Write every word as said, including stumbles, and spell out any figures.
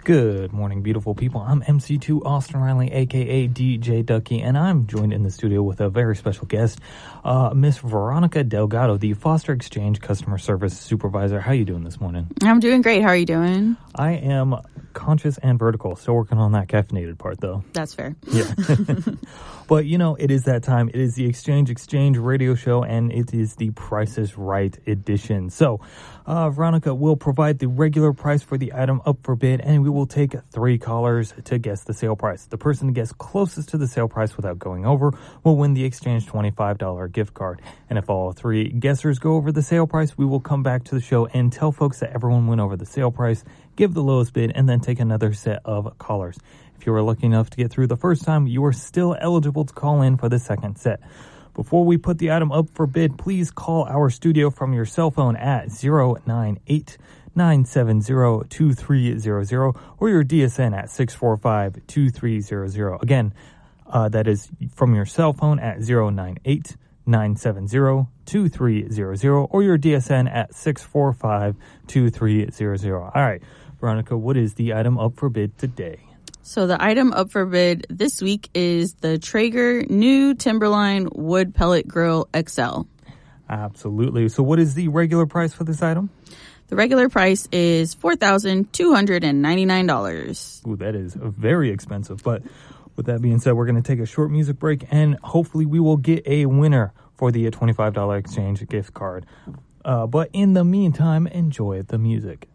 Good morning, beautiful people. I'm M C two Austin Riley, a k a. D J Ducky, and I'm joined in the studio with a very special guest, uh, Miss Veronica Delgado, the Foster Exchange Customer Service Supervisor. How you doing this morning? I'm doing great. How are you doing? I am conscious and vertical. Still working on that caffeinated part, though. That's fair. Yeah. But, you know, it is that time. It is the Exchange Exchange radio show, and it is the Price is Right edition. So, uh, Veronica will provide the regular price for the item up for bid, and we will take three callers to guess the sale price. The person who gets closest to the sale price without going over will win the Exchange twenty-five dollars gift card. And if all three guessers go over the sale price, we will come back to the show and tell folks that everyone went over the sale price, give the lowest bid, and then take another set of callers. If you were lucky enough to get through the first time, you are still eligible to call in for the second set. Before we put the item up for bid, please call our studio from your cell phone at zero nine eight, nine seven zero, two three zero zero or your D S N at six four five, two three zero zero. Again, uh, that is from your cell phone at zero nine eight, nine seven zero, two three zero zero or your D S N at six four five, two three zero zero. All right, Veronica, what is the item up for bid today? So the item up for bid this week is the Traeger new Timberline Wood Pellet Grill X L. Absolutely. So what is the regular price for this item? The regular price is four thousand two hundred ninety-nine dollars. Ooh, that is very expensive. But with that being said, we're going to take a short music break, and hopefully we will get a winner for the twenty-five dollars exchange gift card. Uh, but in the meantime, enjoy the music.